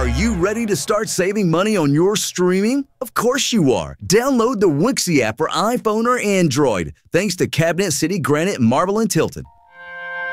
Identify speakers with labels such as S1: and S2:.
S1: Are you ready to start saving money on your streaming? Of course you are. Download the Wixie app for iPhone or Android. Thanks to Cabinet City, Granite, Marble, and Tilton.